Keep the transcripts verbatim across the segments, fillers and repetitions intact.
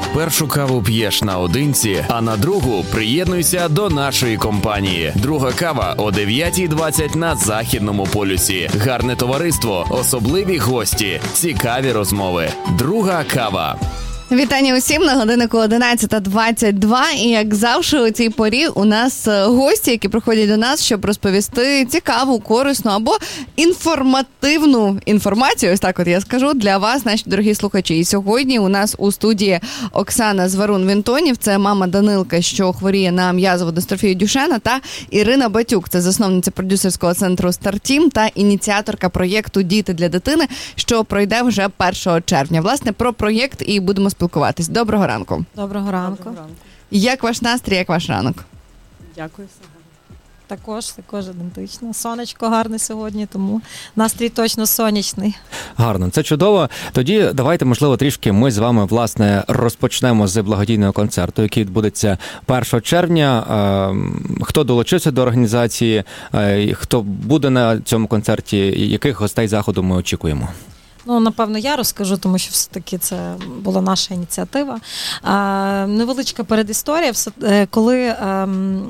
Першу каву п'єш наодинці, а на другу приєднуйся до нашої компанії. Друга кава о дев'ята двадцять на Західному полюсі. Гарне товариство, особливі гості, цікаві розмови. Друга кава. Вітання усім, на годиннику одинадцята двадцять два, і як завжди у цій порі у нас гості, які приходять до нас, щоб розповісти цікаву, корисну або інформативну інформацію, ось так от я скажу, для вас, наші дорогі слухачі. І сьогодні у нас у студії Оксана Зварун-Вінтонів, це мама Данилка, що хворіє на м'язову дистрофію Дюшена, та Ірина Батюк, це засновниця продюсерського центру «Стартім» та ініціаторка проєкту «Діти для дитини», що пройде вже першого червня. Власне, про проєкт і будемо спілкуватись. Доброго ранку. Доброго ранку. Доброго ранку. Як ваш настрій, як ваш ранок? Дякую, все гарно. Також, також ідентично. Сонечко гарне сьогодні, тому настрій точно сонячний. Гарно, це чудово. Тоді давайте, можливо, трішки ми з вами, власне, розпочнемо з благодійного концерту, який відбудеться першого червня. Хто долучився до організації, хто буде на цьому концерті, яких гостей заходу ми очікуємо? Ну, напевно, я розкажу, тому що все-таки це була наша ініціатива. А, невеличка передісторія. Все, коли а,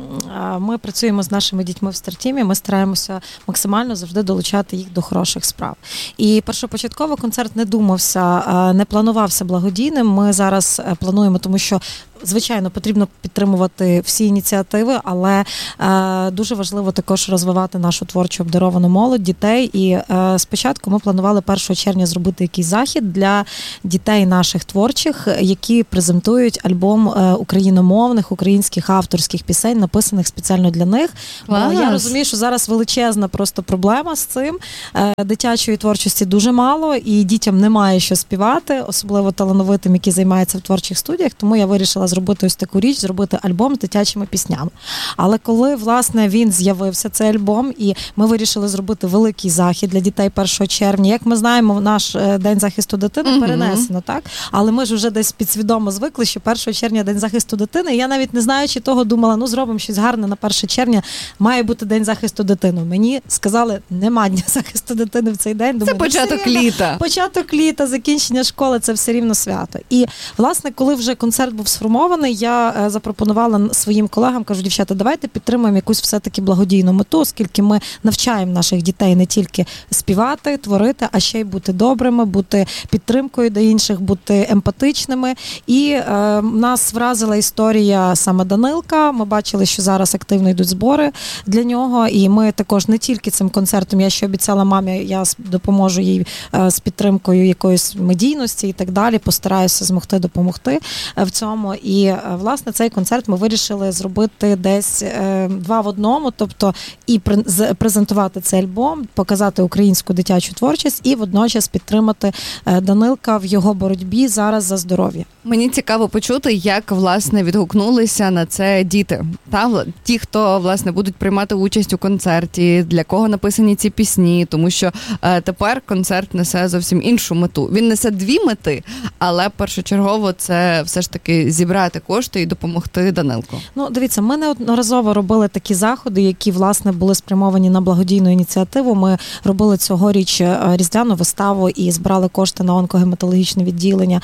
ми працюємо з нашими дітьми в «Стартімі», ми стараємося максимально завжди долучати їх до хороших справ. І першопочатково концерт не думався, не планувався благодійним. Ми зараз плануємо, тому що звичайно, потрібно підтримувати всі ініціативи, але е, дуже важливо також розвивати нашу творчо обдаровану молодь, дітей. І е, спочатку ми планували першого червня зробити якийсь захід для дітей наших творчих, які презентують альбом е, україномовних, українських авторських пісень, написаних спеціально для них. Бо я розумію, що зараз величезна просто проблема з цим. Е, дитячої творчості дуже мало, і дітям немає що співати, особливо талановитим, які займаються в творчих студіях, тому я вирішила зробити ось таку річ, зробити альбом з дитячими піснями. Але коли, власне, він з'явився, цей альбом, і ми вирішили зробити великий захід для дітей першого червня. Як ми знаємо, наш День захисту дитини mm-hmm. перенесено, так? Але ми ж вже десь підсвідомо звикли, що першого червня День захисту дитини. І я навіть не знаючи того, думала, ну зробимо щось гарне на перше червня, має бути День захисту дитини. Мені сказали, нема Дня захисту дитини в цей день. Думаю, це початок рівно, літа. Початок літа, закінчення школи, це все рівно свято. І, власне, коли вже концерт був сформований, я запропонувала своїм колегам, кажу, дівчата, давайте підтримаємо якусь все-таки благодійну мету, оскільки ми навчаємо наших дітей не тільки співати, творити, а ще й бути добрими, бути підтримкою до інших, бути емпатичними. І е, нас вразила історія саме Данилка. Ми бачили, що зараз активно йдуть збори для нього, і ми також не тільки цим концертом, я ще обіцяла мамі, я допоможу їй е, з підтримкою якоїсь медійності і так далі, постараюся змогти допомогти в цьому. І, власне, цей концерт ми вирішили зробити десь е, два в одному, тобто і презентувати цей альбом, показати українську дитячу творчість і водночас підтримати е, Данилка в його боротьбі зараз за здоров'я. Мені цікаво почути, як, власне, відгукнулися на це діти. Та, ті, хто, власне, будуть приймати участь у концерті, для кого написані ці пісні, тому що е, тепер концерт несе зовсім іншу мету. Він несе дві мети, але першочергово це все ж таки зібрати кошти і допомогти Данилку. Ну, дивіться, ми неодноразово робили такі заходи, які, власне, були спрямовані на благодійну ініціативу. Ми робили цьогоріч різдвяну виставу і збирали кошти на онкогематологічне відділення.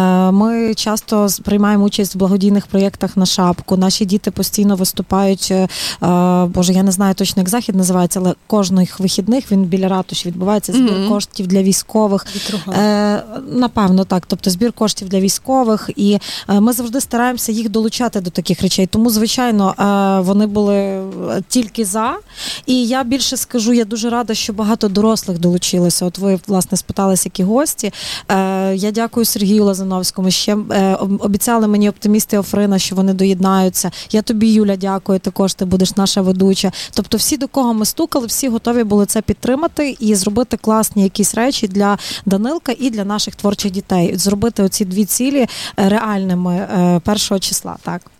Ми часто приймаємо участь в благодійних проєктах на шапку. Наші діти постійно виступають, боже, я не знаю точно, як захід називається, але кожних вихідних він біля ратуші відбувається, збір mm-hmm. коштів для військових. Е, напевно, так. Тобто збір коштів для військових. І ми завжди стараємося їх долучати до таких речей. Тому, звичайно, вони були тільки за. І я більше скажу, я дуже рада, що багато дорослих долучилися. От ви, власне, спиталися, які гості. Я дякую Сергію Лазановському. Ще обіцяли мені оптимісти Офрина, що вони доєднаються. Я тобі, Юля, дякую, також ти будеш наша ведуча. Тобто всі, до кого ми стукали, всі готові були це підтримати і зробити класні якісь речі для Данилка і для наших творчих дітей. Зробити оці дві цілі реальними першого числа, так.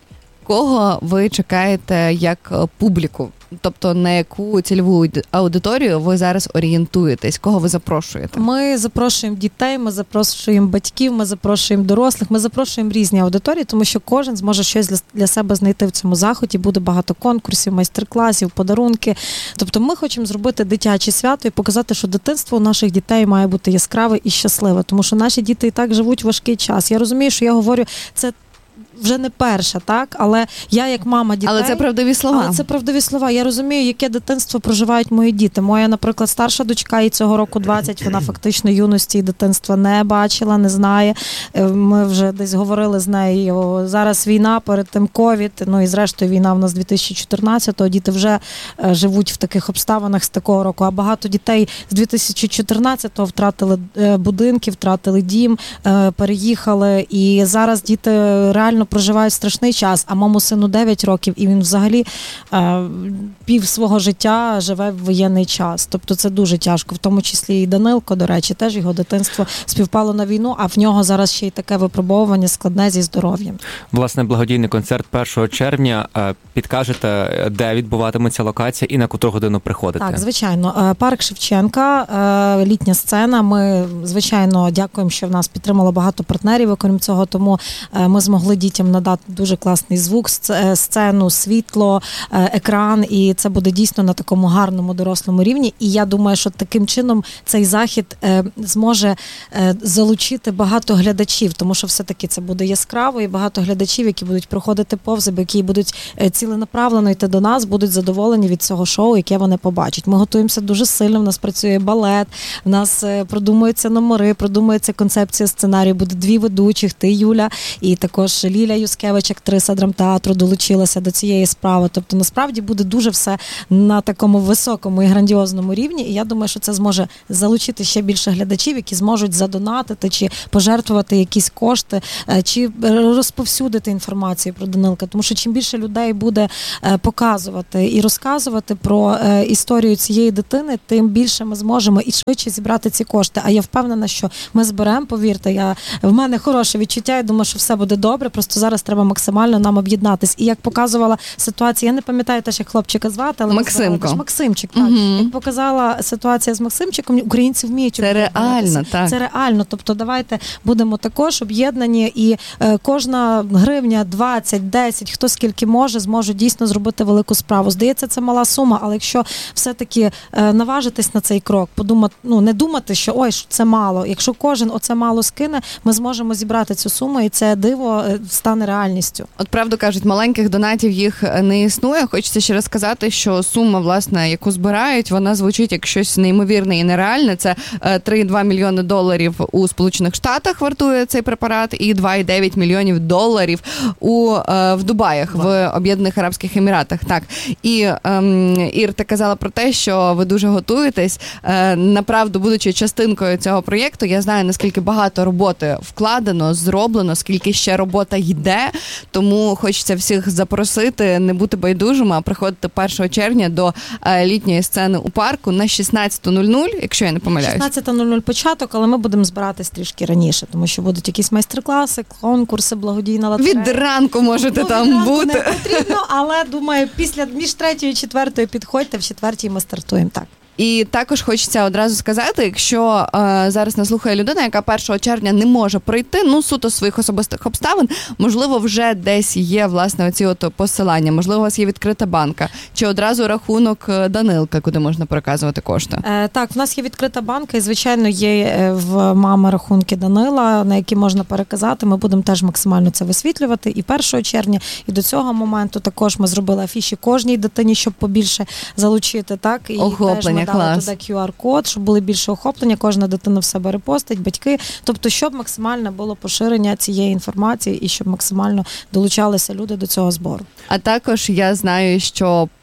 кого ви чекаєте як публіку? Тобто на яку цільову аудиторію ви зараз орієнтуєтесь? Кого ви запрошуєте? Ми запрошуємо дітей, ми запрошуємо батьків, ми запрошуємо дорослих, ми запрошуємо різні аудиторії, тому що кожен зможе щось для, для себе знайти в цьому заході. Буде багато конкурсів, майстер-класів, подарунки. Тобто ми хочемо зробити дитяче свято і показати, що дитинство у наших дітей має бути яскраве і щасливе, тому що наші діти і так живуть важкий час. Я розумію, що я говорю, це вже не перша, так? Але я як мама дітей... Але це правдиві слова. Але це правдиві слова. Я розумію, яке дитинство проживають мої діти. Моя, наприклад, старша дочка, їй цього року двадцять, вона фактично юності і дитинства не бачила, не знає. Ми вже десь говорили з нею. Зараз війна, перед тим ковід, ну і зрештою війна в нас дві тисячі чотирнадцятого. Діти вже живуть в таких обставинах з такого року. А багато дітей з дві тисячі чотирнадцятого втратили будинки, втратили дім, переїхали. І зараз діти реально проживають страшний час, а моєму сину дев'ять років, і він взагалі е, пів свого життя живе в воєнний час. Тобто це дуже тяжко, в тому числі і Данилко, до речі, теж його дитинство співпало на війну, а в нього зараз ще й таке випробовування складне зі здоров'ям. Власне, благодійний концерт першого червня. Підкажете, де відбуватиметься локація і на котру годину приходити? Так, звичайно. Парк Шевченка, літня сцена. Ми, звичайно, дякуємо, що в нас підтримало багато партнерів, окрім цього, тому ми змогли дітям надати дуже класний звук, сцену, світло, екран, і це буде дійсно на такому гарному дорослому рівні. І я думаю, що таким чином цей захід зможе залучити багато глядачів, тому що все-таки це буде яскраво, і багато глядачів, які будуть проходити повз, які будуть ціленаправлено йти до нас, будуть задоволені від цього шоу, яке вони побачать. Ми готуємося дуже сильно, в нас працює балет, в нас продумуються номери, продумується концепція сценарію, буде дві ведучих, ти, Юля, і також Ліля Юскевич, актриса драмтеатру, долучилася до цієї справи. Тобто, насправді, буде дуже все на такому високому і грандіозному рівні, і я думаю, що це зможе залучити ще більше глядачів, які зможуть задонатити, чи пожертвувати якісь кошти, чи розповсюдити інформацію про Данилка. Тому що чим більше людей буде показувати і розказувати про історію цієї дитини, тим більше ми зможемо і швидше зібрати ці кошти. А я впевнена, що ми зберемо, повірте, я, в мене хороше відчуття, я думаю, що все буде добре, просто зараз треба максимально нам об'єднатись. І як показувала ситуація, я не пам'ятаю теж, як хлопчика звати, але Максимко. Максимчик, так. Угу. Як показала ситуація з Максимчиком, українці вміють це реально, так. Це реально. Тобто давайте будемо також об'єднані, і е, кожна гривня, двадцять, десять, хто скільки може, зможе дійсно зробити велику справу. Здається, це мала сума, але якщо все-таки е, наважитись на цей крок, подумати, ну, не думати, що ой, що це мало. Якщо кожен оце мало скине, ми зможемо зібрати цю суму, і це диво стане реальністю. От правду кажуть, маленьких донатів їх не існує. Хочеться ще раз сказати, що сума, власне, яку збирають, вона звучить як щось неймовірне і нереальне. Це три цілих два мільйони доларів у Сполучених Штатах вартує цей препарат і два цілих дев'ять дев'ять доларів у, в Дубаях, в Об'єднаних Арабських Еміратах. Так. І ем, Ір, ти казала про те, що ви дуже готуєтесь. Е, направду, будучи частинкою цього проєкту, я знаю, наскільки багато роботи вкладено, зроблено, скільки ще робота йде, тому хочеться всіх запросити, не бути байдужими, а приходити першого червня до е, літньої сцени у парку на шістнадцята нуль нуль, якщо я не помиляюсь. шістнадцята нуль нуль початок, але ми будемо збиратись трішки раніше, тому що будуть якісь майстер-класи, конкурси, благодійна лотерея. Від ранку можете ну, там від ранку бути. Не потрібно, але, думаю, після між третьою і четвертою підходьте, в четвертій ми стартуємо, так. І також хочеться одразу сказати, якщо е, зараз нас слухає людина, яка першого червня не може прийти, ну, суто своїх особистих обставин, можливо, вже десь є, власне, оці от посилання, можливо, у вас є відкрита банка, чи одразу рахунок Данилка, куди можна переказувати кошти? Е, так, в нас є відкрита банка, і, звичайно, є в мами рахунки Данила, на які можна переказати. Ми будемо теж максимально це висвітлювати і першого червня, і до цього моменту також ми зробили афіші кожній дитині, щоб побільше залучити, так? І охоплення. Дали туди кю ар-код, щоб були більше охоплення, кожна дитина в себе репостить, батьки. Тобто, щоб максимально було поширення цієї інформації і щоб максимально долучалися люди до цього збору. А також я знаю, що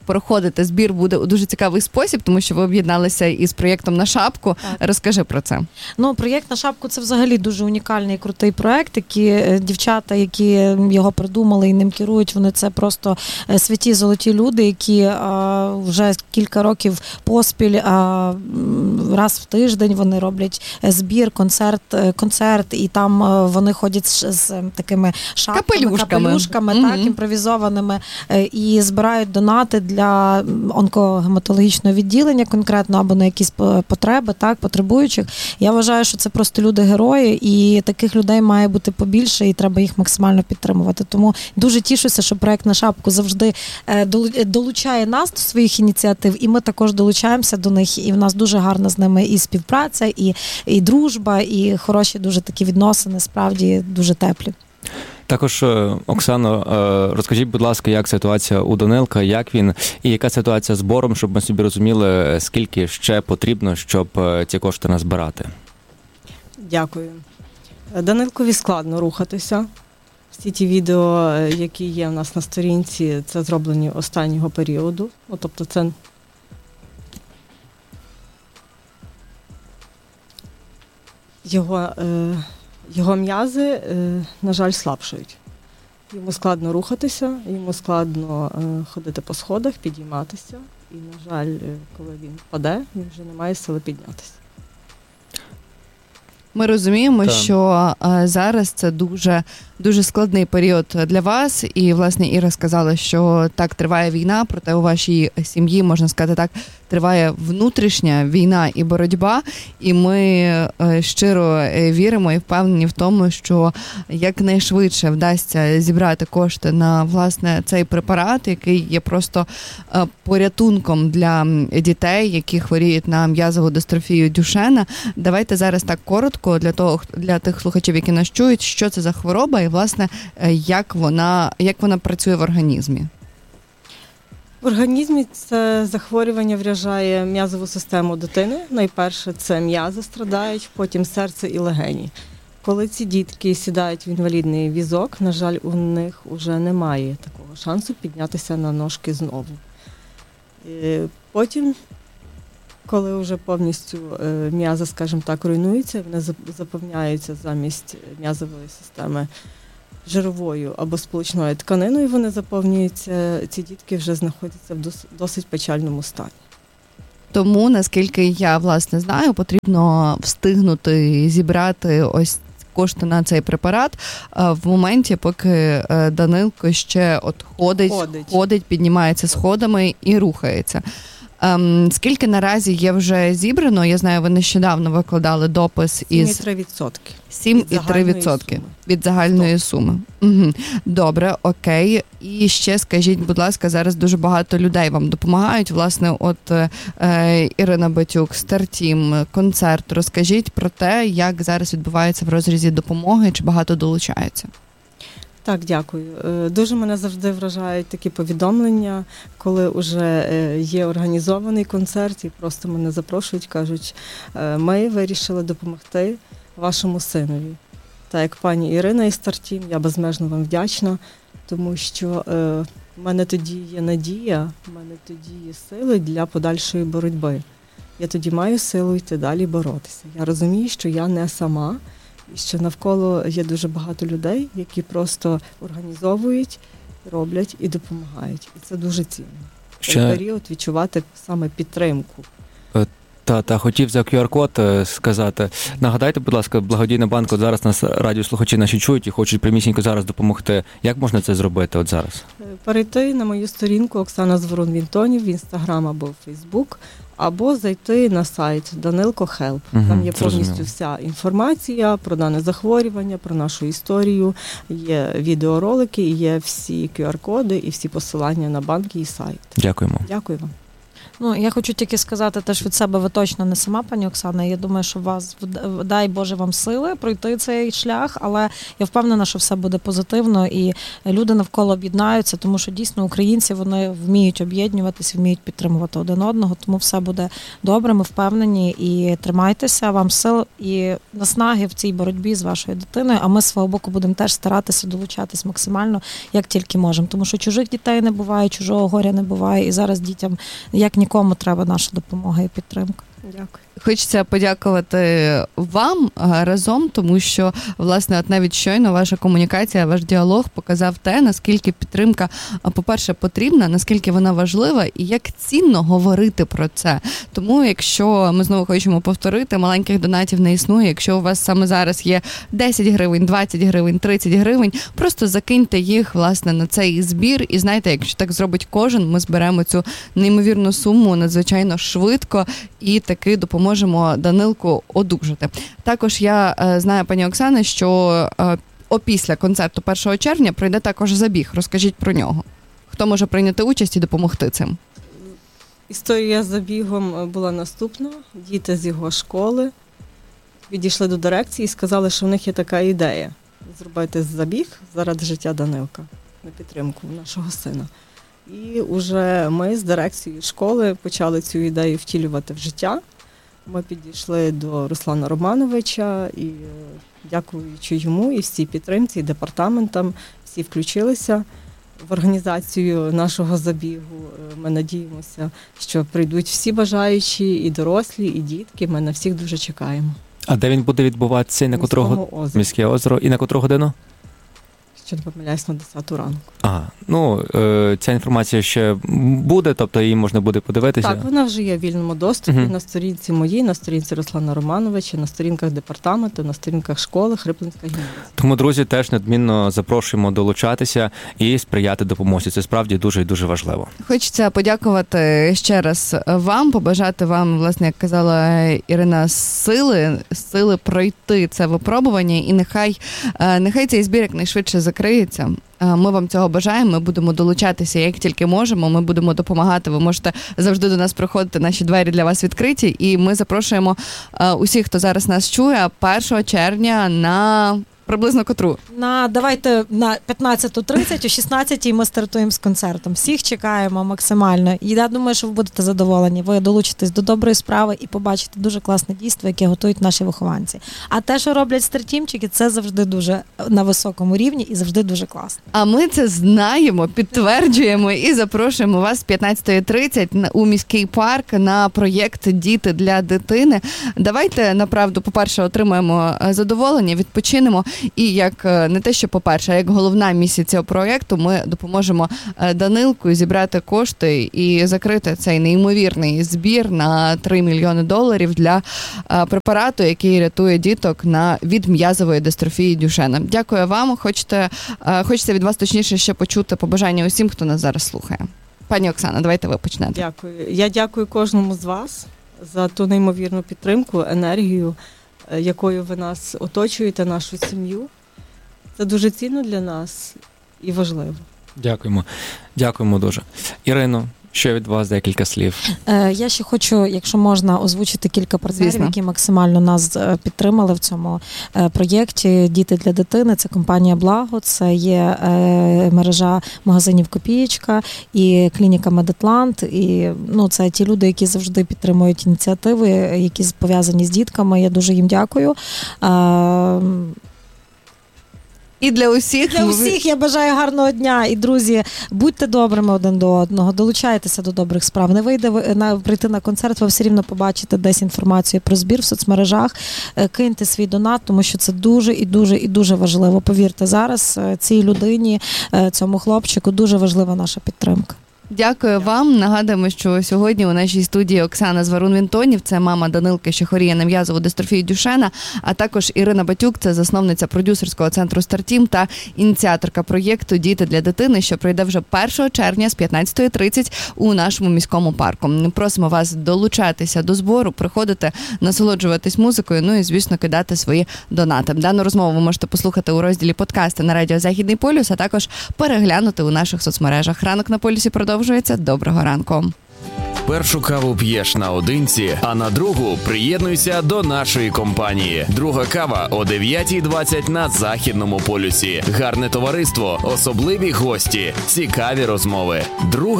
проходити збір буде у дуже цікавий спосіб, тому що ви об'єдналися із проєктом «На шапку». Так. Розкажи про це. Ну, проєкт «На шапку» – це взагалі дуже унікальний і крутий проєкт, які дівчата, які його придумали і ним керують, вони це просто святі золоті люди, які а, вже кілька років поспіль а, раз в тиждень вони роблять збір, концерт, концерт, і там вони ходять з, з такими шапками, капелюшками, капелюшками mm-hmm. так, імпровізованими, і збирають донати для онкогематологічного відділення конкретно або на якісь потреби, так, потребуючих. Я вважаю, що це просто люди-герої, і таких людей має бути побільше, і треба їх максимально підтримувати. Тому дуже тішуся, що проєкт «На шапку» завжди долучає нас до своїх ініціатив, і ми також долучаємося до них, і в нас дуже гарна з ними і співпраця, і, і дружба, і хороші дуже такі відносини, справді дуже теплі. Також, Оксано, розкажіть, будь ласка, як ситуація у Данилка, як він, і яка ситуація з збором, щоб ми собі розуміли, скільки ще потрібно, щоб ці кошти назбирати? Дякую. Данилкові складно рухатися. Всі ті відео, які є в нас на сторінці, це зроблені останнього періоду. Ну, тобто це його, е, його м'язи, е, на жаль, слабшають. Йому складно рухатися, йому складно е, ходити по сходах, підійматися. І, на жаль, коли він впаде, він вже не має сили піднятися. Ми розуміємо, Так. що а, зараз це дуже, дуже складний період для вас. І, власне, Іра сказала, що так, триває війна, проте у вашій сім'ї, можна сказати так, триває внутрішня війна і боротьба. І ми е, щиро віримо і впевнені в тому, що якнайшвидше вдасться зібрати кошти на, власне, цей препарат, який є просто е, порятунком для дітей, які хворіють на м'язову дистрофію Дюшена. Давайте зараз так коротко для того, для тих слухачів, які нас чують, що це за хвороба і, власне, як вона, як вона працює в організмі. В організмі це захворювання вражає м'язову систему дитини. Найперше це м'язи страдають, потім серце і легені. Коли ці дітки сідають в інвалідний візок, на жаль, у них вже немає такого шансу піднятися на ножки знову. Потім, коли вже повністю м'язи, скажімо так, руйнуються, вони заповняються замість м'язової системи жировою або сполучною тканиною, вони заповнюються, ці дітки вже знаходяться в досить печальному стані. Тому, наскільки я, власне, знаю, потрібно встигнути зібрати ось кошти на цей препарат в моменті, поки Данилко ще от ходить, ходить, ходить піднімається сходами і рухається. Ем, скільки наразі є вже зібрано? Я знаю, ви нещодавно викладали допис із... сім цілих три відсотки. сім цілих три відсотки від загальної суми. Угу. Добре, окей. І ще скажіть, будь ласка, зараз дуже багато людей вам допомагають. Власне, от е, Ірина Батюк, Стартім, концерт. Розкажіть про те, як зараз відбувається в розрізі допомоги, чи багато долучається? Так, дякую. Дуже мене завжди вражають такі повідомлення, коли вже є організований концерт і просто мене запрошують, кажуть, ми вирішили допомогти вашому синові. Так як пані Ірина із Стартім, я безмежно вам вдячна, тому що в мене тоді є надія, в мене тоді є сили для подальшої боротьби. Я тоді маю силу йти далі боротися. Я розумію, що я не сама, і що навколо є дуже багато людей, які просто організовують, роблять і допомагають. І це дуже цінно. В цей період відчувати саме підтримку. Та, та, хотів за ку ар код сказати. Нагадайте, будь ласка, благодійний банк, от зараз нас радіослухачі наші чують і хочуть прямісінько зараз допомогти. Як можна це зробити от зараз? Перейти на мою сторінку Оксана Зворун-Вінтонів в Інстаграм або в Фейсбук, або зайти на сайт Данилко Хелп. Угу, там є повністю зрозуміло. Вся інформація про дане захворювання, про нашу історію, є відеоролики, є всі ку ар коди і всі посилання на банки і сайт. Дякуємо. Дякую вам. Ну, я хочу тільки сказати теж від себе, ви точно не сама, пані Оксана. Я думаю, що вас, дай Боже вам сили пройти цей шлях, але я впевнена, що все буде позитивно і люди навколо об'єднаються, тому що дійсно українці, вони вміють об'єднуватись, вміють підтримувати один одного, тому все буде добре, ми впевнені і тримайтеся, вам сил і наснаги в цій боротьбі з вашою дитиною, а ми з свого боку будемо теж старатися долучатись максимально, як тільки можемо, тому що чужих дітей не буває, чужого горя не буває, і зараз дітям, як нікому, треба наша допомога і підтримка. Дякую. Хочеться подякувати вам разом, тому що, власне, от навіть щойно ваша комунікація, ваш діалог показав те, наскільки підтримка, по-перше, потрібна, наскільки вона важлива і як цінно говорити про це. Тому, якщо ми знову хочемо повторити, маленьких донатів не існує. Якщо у вас саме зараз є десять гривень, двадцять гривень, тридцять гривень, просто закиньте їх, власне, на цей збір. І знаєте, якщо так зробить кожен, ми зберемо цю неймовірну суму надзвичайно швидко і таки допоможемо можемо Данилку одужати. Також я е, знаю, пані Оксани, що е, опісля концерту першого червня пройде також забіг. Розкажіть про нього. Хто може прийняти участь і допомогти цим? Історія з забігом була наступна. Діти з його школи відійшли до дирекції і сказали, що в них є така ідея – зробити забіг заради життя Данилка на підтримку нашого сина. І вже ми з дирекцією школи почали цю ідею втілювати в життя. Ми підійшли до Руслана Романовича і, дякуючи йому і всій підтримці, і департаментам, всі включилися в організацію нашого забігу. Ми надіємося, що прийдуть всі бажаючі, і дорослі, і дітки. Ми на всіх дуже чекаємо. А де він буде відбуватися? І на котрого? Озері. Міське озеро. І на котру годину? Що не помиляюсь, на десяту ранку. Ага, ну, е, ця інформація ще буде, тобто її можна буде подивитися? Так, вона вже є в вільному доступі Угу. на сторінці моїй, на сторінці Руслана Романовича, на сторінках департаменту, на сторінках школи Хриплинська гімназія. Тому, друзі, теж надмінно запрошуємо долучатися і сприяти допомозі. Це справді дуже і дуже важливо. Хочеться подякувати ще раз вам, побажати вам, власне, як казала Ірина, сили, сили пройти це випробування, і нехай, нехай цей збір якнайшвидше закриється. Ми вам цього бажаємо, ми будемо долучатися як тільки можемо, ми будемо допомагати, ви можете завжди до нас приходити, наші двері для вас відкриті, і ми запрошуємо усіх, хто зараз нас чує, першого червня на приблизно котру? На, давайте на п'ятнадцята тридцять, о шістнадцятій ми стартуємо з концертом. Всіх чекаємо максимально. І я думаю, що ви будете задоволені. Ви долучитесь до доброї справи і побачите дуже класне дійство, яке готують наші вихованці. А те, що роблять стартімчики, це завжди дуже на високому рівні і завжди дуже класно. А ми це знаємо, підтверджуємо і запрошуємо вас п'ятнадцята тридцять у міський парк на проєкт «Діти для дитини». Давайте, направду, по-перше, отримаємо задоволення, відпочинемо. І як не те, що по-перше, а як головна місія цього проєкту, ми допоможемо Данилку зібрати кошти і закрити цей неймовірний збір на три мільйони доларів для препарату, який рятує діток на від м'язової дистрофії Дюшена. Дякую вам. Хочете, хочеться від вас точніше ще почути побажання усім, хто нас зараз слухає. Пані Оксана, давайте ви почнете. Дякую. Я дякую кожному з вас за ту неймовірну підтримку, енергію, якою ви нас оточуєте, нашу сім'ю. Це дуже цінно для нас і важливо. Дякуємо. Дякуємо дуже. Ірино, ще від вас декілька слів. Е, я ще хочу, якщо можна, озвучити кілька партнерів, Звісно. які максимально нас підтримали в цьому е, проєкті «Діти для дитини». Це компанія «Благо», це є е, мережа магазинів «Копієчка» і клініка «Медатлант». І, ну, це ті люди, які завжди підтримують ініціативи, які пов'язані з дітками. Я дуже їм дякую. Е, І для усіх, Для усіх я бажаю гарного дня. І, друзі, будьте добрими один до одного, долучайтеся до добрих справ. Не вийде ви на прийти на концерт, ви все рівно побачите десь інформацію про збір в соцмережах. Киньте свій донат, тому що це дуже і дуже і дуже важливо. Повірте, зараз цій людині, цьому хлопчику дуже важлива наша підтримка. Дякую вам. Нагадуємо, що сьогодні у нашій студії Оксана Зварун-Вінтонів, це мама Данилки, що хворіє на м'язову дистрофію Дюшена, а також Ірина Батюк, це засновниця продюсерського центру «Стартім» та ініціаторка проєкту «Діти для дитини», що пройде вже першого червня з п'ятнадцята тридцять у нашому міському парку. Просимо вас долучатися до збору, приходити, насолоджуватись музикою, ну і, звісно, кидати свої донати. Дану розмову ви можете послухати у розділі подкасти на радіо «Західний полюс», а також переглянути у наших соцмережах. Ранок на полюсі продовжується. Доброго ранку. Першу каву п'єш наодинці, а на другу приєднуйся до нашої компанії. Друга кава о дев'ята двадцять на Західному полюсі. Гарне товариство, особливі гості, цікаві розмови. Друга